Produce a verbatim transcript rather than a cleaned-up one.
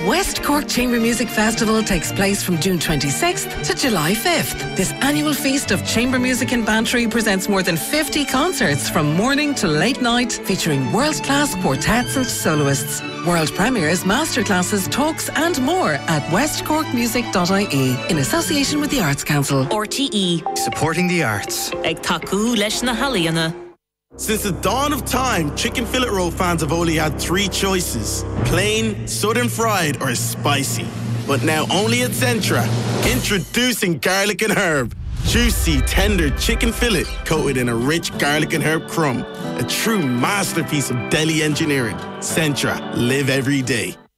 West Cork Chamber Music Festival takes place from June twenty-sixth to July fifth. This annual feast of chamber music in Bantry presents more than fifty concerts from morning to late night, featuring world-class quartets and soloists. World premieres, masterclasses, talks and more at west cork music dot I E in association with the Arts Council. R T E. Supporting the arts. Ag taku leis na halaíonna. Since the dawn of time, chicken fillet roll fans have only had three choices: plain, southern fried, or spicy. But now only at Centra, introducing garlic and herb. Juicy, tender chicken fillet coated in a rich garlic and herb crumb. A true masterpiece of deli engineering. Centra, live every day.